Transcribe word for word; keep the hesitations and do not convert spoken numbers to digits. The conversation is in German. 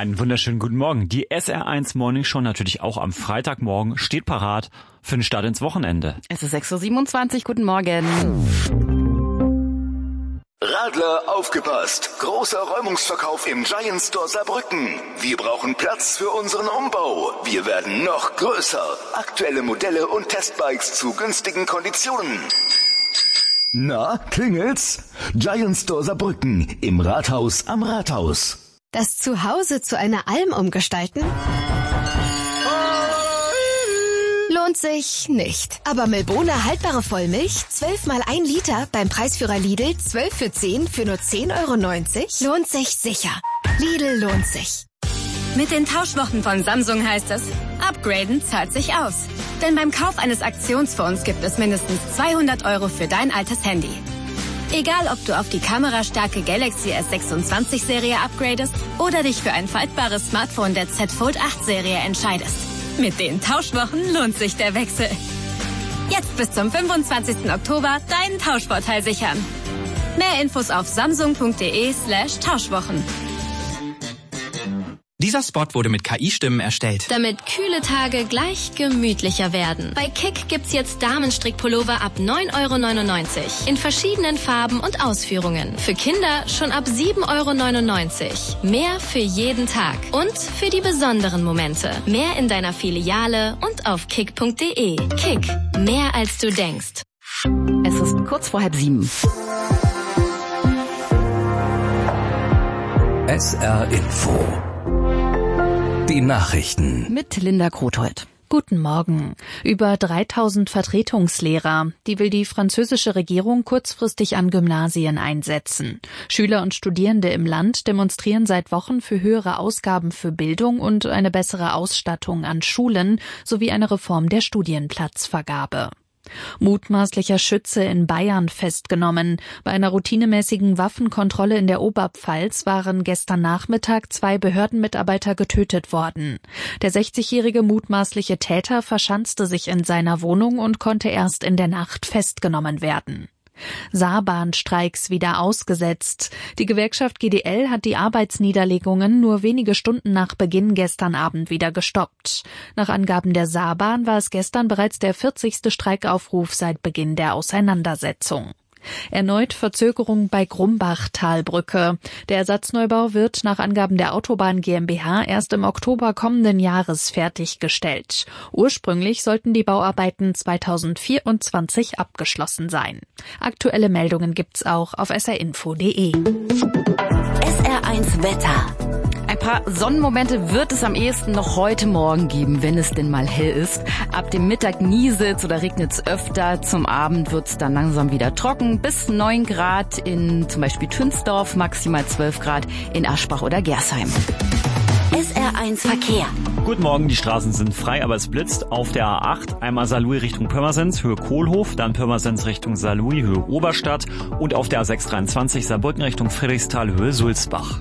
Einen wunderschönen guten Morgen. Die S R eins Morning Show natürlich auch am Freitagmorgen steht parat für den Start ins Wochenende. Es ist sechs Uhr siebenundzwanzig, guten Morgen. Radler, aufgepasst! Großer Räumungsverkauf im Giant Store Saarbrücken. Wir brauchen Platz für unseren Umbau. Wir werden noch größer. Aktuelle Modelle und Testbikes zu günstigen Konditionen. Na, klingelt's? Giant Store Saarbrücken im Rathaus am Rathaus. Das Zuhause zu einer Alm umgestalten? Lohnt sich nicht. Aber Milbona haltbare Vollmilch, zwölf mal ein Liter, beim Preisführer Lidl, zwölf für zehn für nur zehn Euro neunzig, lohnt sich sicher. Lidl lohnt sich. Mit den Tauschwochen von Samsung heißt es, upgraden zahlt sich aus. Denn beim Kauf eines Aktionsfonds gibt es mindestens zweihundert Euro für dein altes Handy. Egal, ob du auf die kamerastarke Galaxy S sechsundzwanzig Serie upgradest oder dich für ein faltbares Smartphone der Z Fold acht Serie entscheidest. Mit den Tauschwochen lohnt sich der Wechsel. Jetzt bis zum fünfundzwanzigsten Oktober deinen Tauschvorteil sichern. Mehr Infos auf samsung.de slash Tauschwochen. Dieser Spot wurde mit K I-Stimmen erstellt. Damit kühle Tage gleich gemütlicher werden. Bei Kick gibt's jetzt Damenstrickpullover ab neun Euro neunundneunzig. In verschiedenen Farben und Ausführungen. Für Kinder schon ab sieben Euro neunundneunzig. Mehr für jeden Tag. Und für die besonderen Momente. Mehr in deiner Filiale und auf kick punkt de. Kick. Mehr als du denkst. Es ist kurz vor halb sieben. S R Info. Die Nachrichten. Mit Linda Krothold. Guten Morgen. Über dreitausend Vertretungslehrer, die will die französische Regierung kurzfristig an Gymnasien einsetzen. Schüler und Studierende im Land demonstrieren seit Wochen für höhere Ausgaben für Bildung und eine bessere Ausstattung an Schulen sowie eine Reform der Studienplatzvergabe. Mutmaßlicher Schütze in Bayern festgenommen. Bei einer routinemäßigen Waffenkontrolle in der Oberpfalz waren gestern Nachmittag zwei Behördenmitarbeiter getötet worden. Der sechzigjährige mutmaßliche Täter verschanzte sich in seiner Wohnung und konnte erst in der Nacht festgenommen werden. Saarbahnstreiks wieder ausgesetzt. Die Gewerkschaft G D L hat die Arbeitsniederlegungen nur wenige Stunden nach Beginn gestern Abend wieder gestoppt. Nach Angaben der Saarbahn war es gestern bereits der vierzigste Streikaufruf seit Beginn der Auseinandersetzung. Erneut Verzögerung bei Grumbach-Talbrücke. Der Ersatzneubau wird nach Angaben der Autobahn GmbH erst im Oktober kommenden Jahres fertiggestellt. Ursprünglich sollten die Bauarbeiten zweitausendvierundzwanzig abgeschlossen sein. Aktuelle Meldungen gibt's auch auf s r info punkt de. S R eins Wetter. Ein paar Sonnenmomente wird es am ehesten noch heute Morgen geben, wenn es denn mal hell ist. Ab dem Mittag nieselt's oder regnet's öfter. Zum Abend wird's dann langsam wieder trocken. Bis neun Grad in zum Beispiel Tünsdorf, maximal zwölf Grad in Aschbach oder Gersheim. S R eins Verkehr. Guten Morgen, die Straßen sind frei, aber es blitzt. Auf der A acht einmal Saarlouis Richtung Pirmasens, Höhe Kohlhof, dann Pirmasens Richtung Saarlouis, Höhe Oberstadt und auf der A sechs dreiundzwanzig Saarbrücken Richtung Friedrichsthal, Höhe Sulzbach.